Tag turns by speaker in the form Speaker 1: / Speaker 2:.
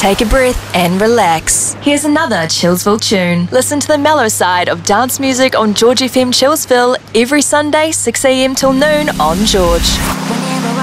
Speaker 1: take a breath and relax. Here's another Chillsville tune. Listen to the mellow side of dance music on George FM Chillsville every Sunday 6 a.m. till noon on George.